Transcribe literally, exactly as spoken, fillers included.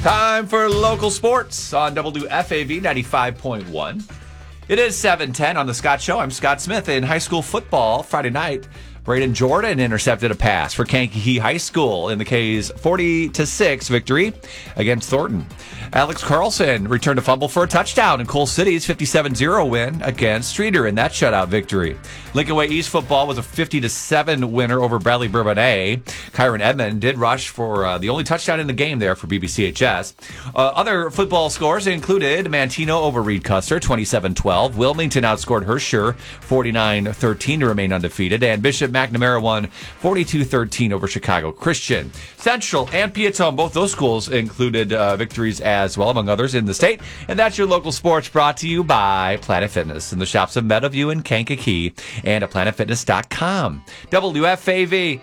Time for local sports on W F A V ninety-five point one. It is seven ten on the Scott Show. I'm Scott Smith. In high school football Friday night, Braden Jordan intercepted a pass for Kankakee High School in the K's forty to six victory against Thornton. Alex Carlson returned a fumble for a touchdown in Coal City's fifty-seven zero win against Streeter in that shutout victory. Lincoln Way East football was a fifty to seven winner over Bradley Bourbonnais. Kyron Edmond did rush for uh, the only touchdown in the game there for B B C H S. Uh, other football scores included Mantino over Reed Custer, twenty-seven twelve. Wilmington outscored Herscher, forty-nine thirteen to remain undefeated. And Bishop McNamara won forty-two thirteen over Chicago Christian. Central and Piatone, both those schools included uh, victories as well, among others, in the state. And that's your local sports, brought to you by Planet Fitness in the shops of Meadowview and Kankakee and at planet fitness dot com. W F A V